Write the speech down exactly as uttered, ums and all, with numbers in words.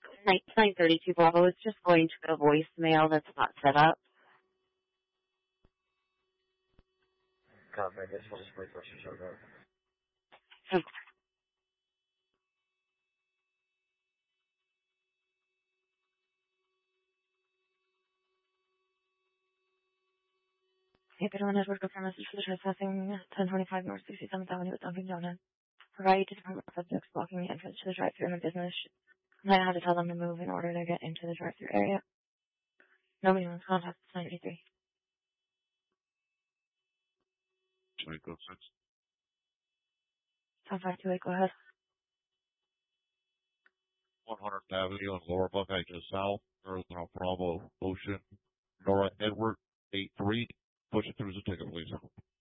nine thirty-two Bravo is just going to a voicemail that's not set up. Copy, I guess we'll just wait for us to show up. Hey, everyone, Edward, go for a message for the trespassing, ten twenty-five North sixty-seventh Avenue with Dunkin' Donuts. Provide to Department of subjects blocking the entrance to the drive-thru in the business. And I had to tell them to move in order to get into the drive-thru area. Nobody wants contact. It's nine eighty-three. Wait, go six. ten five two eight, go ahead. one hundredth Avenue and Lower Buckeye to south, Arizona Bravo, Ocean, Nora Edward, eight three. Push it through the ticket, please.